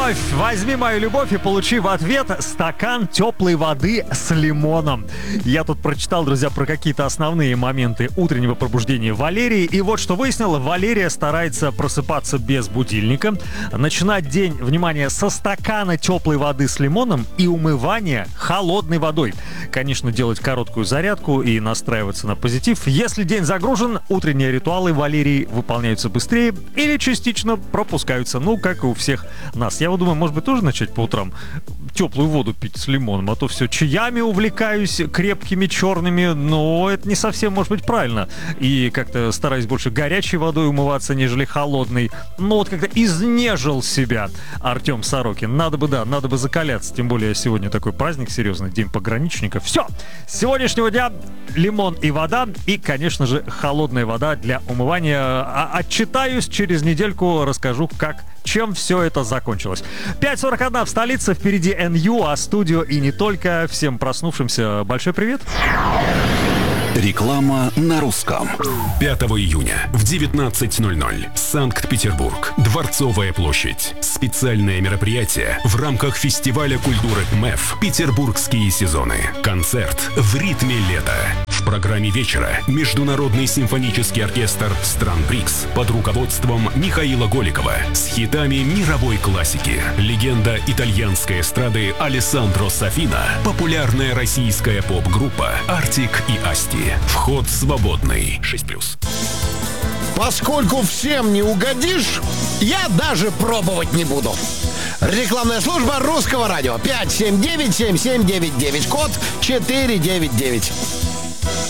любовь, возьми мою любовь и получи в ответ стакан теплой воды с лимоном. Я тут прочитал, друзья, про какие-то основные моменты утреннего пробуждения Валерии. И вот что выяснил: Валерия старается просыпаться без будильника, начинать день, внимание, со стакана теплой воды с лимоном и умывания холодной водой. Конечно, делать короткую зарядку и настраиваться на позитив. Если день загружен, утренние ритуалы Валерии выполняются быстрее или частично пропускаются, ну, как и у всех нас. Я вот думаю, может быть, тоже начать по утрам теплую воду пить с лимоном, а то все чаями увлекаюсь, крепкими, черными, но это не совсем, может быть, правильно. И как-то стараюсь больше горячей водой умываться, нежели холодной. Но вот как-то изнежил себя Артем Сорокин. Надо бы закаляться, тем более сегодня такой праздник серьезный, День пограничника. Все, с сегодняшнего дня лимон и вода, и, конечно же, холодная вода для умывания. Отчитаюсь через недельку, расскажу, чем все это закончилось. 5:41 в столице, впереди НЮ, а студио и не только. Всем проснувшимся большой привет. Реклама на русском. 5 июня в 19:00. Санкт-Петербург. Дворцовая площадь. Специальное мероприятие в рамках фестиваля культуры МЭФ «Петербургские сезоны». Концерт в ритме лета. В программе вечера Международный симфонический оркестр стран БРИКС под руководством Михаила Голикова с хитами мировой классики. Легенда итальянской эстрады Алессандро Сафина, популярная российская поп-группа Артик и Асти. Вход свободный. 6+. Поскольку всем не угодишь, я даже пробовать не буду. Рекламная служба Русского радио. 579-7799, код 499.